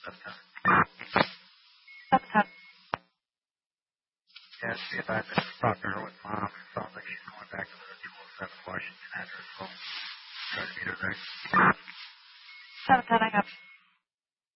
Yeah, see if I just talked to her with Mom. Sounds like she's going back to the 207 Washington address. So try to meet her there. 710